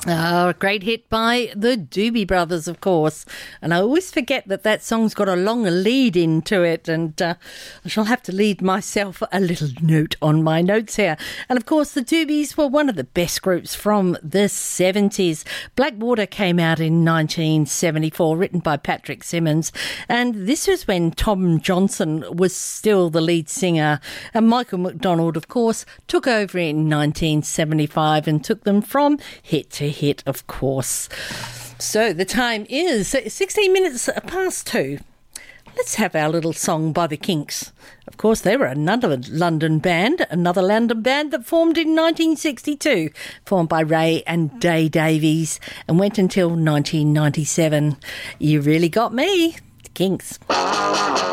A great hit by the Doobie Brothers, of course. And I always forget that song's got a long lead into it, and I shall have to leave myself a little note on my notes here. And of course, the Doobies were one of the best groups from the 70s. Blackwater came out in 1974, written by Patrick Simmons. And this was when Tom Johnson was still the lead singer. And Michael McDonald, of course, took over in 1975 and took them from hit to hit, of course. So the time is 16 minutes past 2. Let's have our little song by the Kinks. Of course, they were another London band that formed in 1962, formed by Ray and Day Davies, and went until 1997. You really got me, the Kinks.